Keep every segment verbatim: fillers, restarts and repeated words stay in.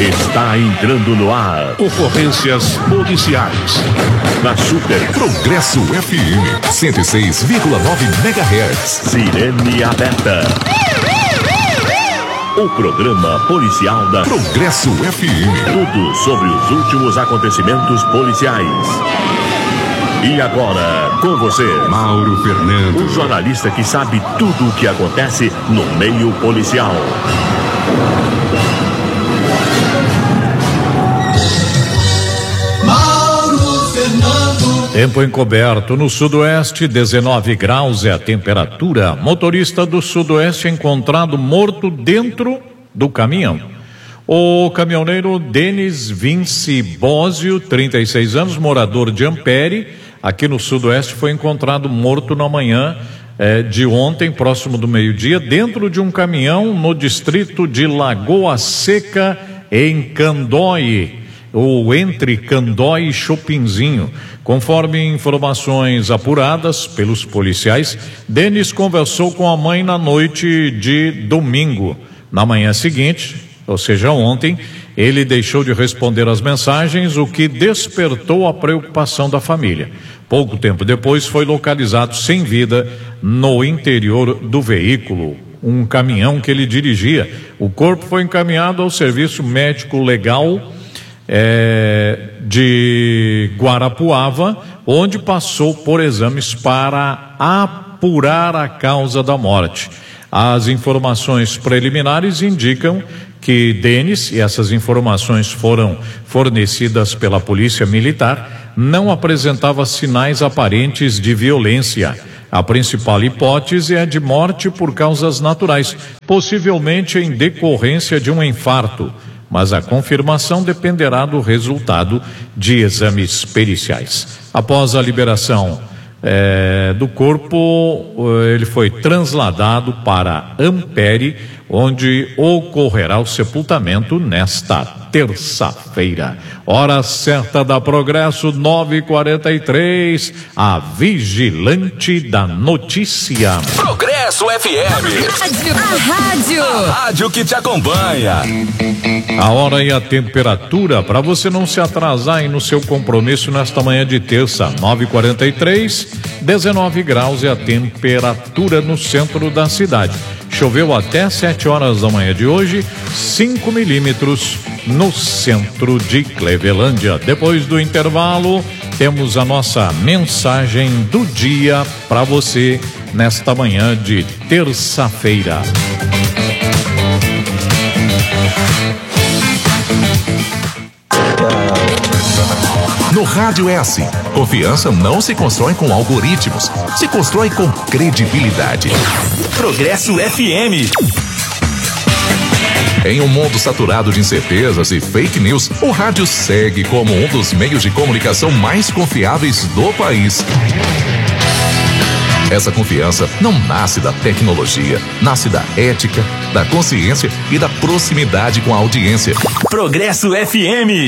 Está entrando no ar. Ocorrências policiais. Na Super Progresso F M cento e seis vírgula nove megahertz. Sirene aberta. O programa policial da Progresso F M. Tudo sobre os últimos acontecimentos policiais. E agora, com você, Mauro Fernando, o jornalista que sabe tudo o que acontece no meio policial. Mauro Fernando. Tempo encoberto no sudoeste, dezenove graus é a temperatura. Motorista do sudoeste encontrado morto dentro do caminhão. O caminhoneiro Denis Vinci Bósio, trinta e seis anos, morador de Ampere, aqui no sudoeste, foi encontrado morto na manhã eh, de ontem, próximo do meio-dia, dentro de um caminhão no distrito de Lagoa Seca, em Candói, ou entre Candói e Chopinzinho. Conforme informações apuradas pelos policiais, Denis conversou com a mãe na noite de domingo. Na manhã seguinte, ou seja, ontem, ele deixou de responder às mensagens, o que despertou a preocupação da família. Pouco tempo depois, foi localizado sem vida no interior do veículo, um caminhão que ele dirigia. O corpo foi encaminhado ao serviço médico legal é, de Guarapuava, onde passou por exames para apurar a causa da morte. As informações preliminares indicam que Denis, e essas informações foram fornecidas pela Polícia Militar, não apresentava sinais aparentes de violência. A principal hipótese é de morte por causas naturais, possivelmente em decorrência de um infarto, mas a confirmação dependerá do resultado de exames periciais. Após a liberação É, do corpo, ele foi transladado para Ampere, onde ocorrerá o sepultamento nesta terça-feira. Hora certa da Progresso, nove e quarenta e três, a vigilante da notícia. Progresso F M. A rádio. A rádio que te acompanha. A hora e a temperatura, para você não se atrasar aí no seu compromisso nesta manhã de terça, nove e quarenta e três, dezenove graus é a temperatura no centro da cidade. Choveu até sete horas da manhã de hoje, cinco milímetros no centro de Clevelândia. Depois do intervalo, temos a nossa mensagem do dia para você nesta manhã de terça-feira. No rádio é assim. Confiança não se constrói com algoritmos, se constrói com credibilidade. Progresso F M. Em um mundo saturado de incertezas e fake news, o rádio segue como um dos meios de comunicação mais confiáveis do país. Essa confiança não nasce da tecnologia, nasce da ética, da consciência e da proximidade com a audiência. Progresso F M.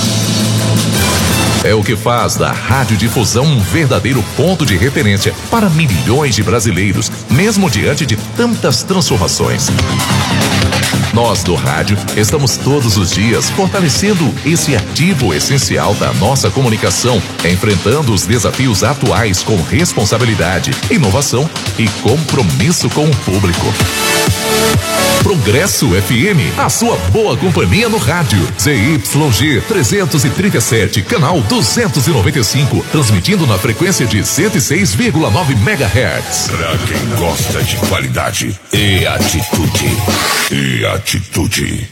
É o que faz da radiodifusão um verdadeiro ponto de referência para milhões de brasileiros, mesmo diante de tantas transformações. Nós do rádio estamos todos os dias fortalecendo esse ativo essencial da nossa comunicação, enfrentando os desafios atuais com responsabilidade, inovação e compromisso com o público. Progresso F M, a sua boa companhia no rádio. Z Y G trezentos e trinta e sete, canal duzentos e noventa e cinco, transmitindo na frequência de cento e seis vírgula nove megahertz. Pra quem gosta de qualidade e atitude. E atitude.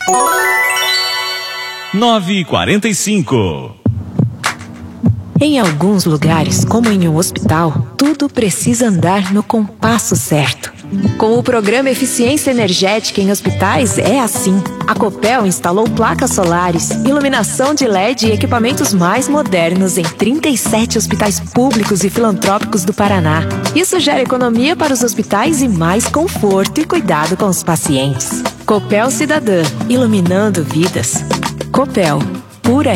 nove e quarenta e cinco. Em alguns lugares, como em um hospital, tudo precisa andar no compasso certo. Com o programa Eficiência Energética em Hospitais é assim. A Copel instalou placas solares, iluminação de L E D e equipamentos mais modernos em trinta e sete hospitais públicos e filantrópicos do Paraná. Isso gera economia para os hospitais e mais conforto e cuidado com os pacientes. Copel Cidadã, iluminando vidas. Copel, pura